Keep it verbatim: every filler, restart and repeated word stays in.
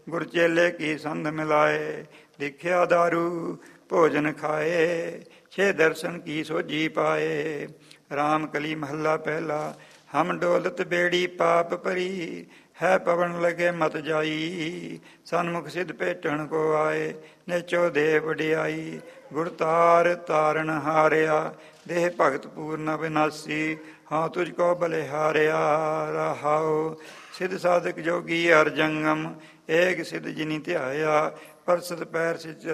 ਗੁਰ ਚੇਲੇ ਕੀ ਸੰਧ ਮਿਲਾਏ, ਦੇਖਿਆ ਦਾਰੂ ਭੋਜਨ ਖਾਏ, ਛੇ ਦਰਸ਼ਨ ਕੀ ਸੋਝੀ ਪਾਏ। ਰਾਮ ਕਲੀ ਮਹੱਲਾ ਪਹਿਲਾ। ਹਮ ਡੋਲਤ ਬੇੜੀ ਪਾਪ ਭਰੀ, ਹੈ ਪਵਨ ਲਗੇ ਮਤ ਜਾਈ। ਸਨਮੁਖ ਸਿੱਧ ਭੇਟਣ ਕੋ ਆਏ, ਨੇਚੋ ਦੇ ਵਡਿਆਈ। ਗੁਰ ਤਾਰ ਤਾਰਨ ਹਾਰਿਆ, ਦੇਹ ਭਗਤ ਪੂਰਨ ਅਵਿਨਾਸੀ। ਹਾਂ ਤੁਝ ਕੋ ਬਲਿਹਾਰਿਆ ਰਹਾਉ, ਸਿੱਧ ਸਾਧਕ ਜੋਗੀ ਹਰ ਜੰਗਮ। ਏਕ ਸਿੱਧ ਜਿਨੀ ਧਿਆਇਆ, ਪਰਸਤ ਪੈਰ ਸਿਚ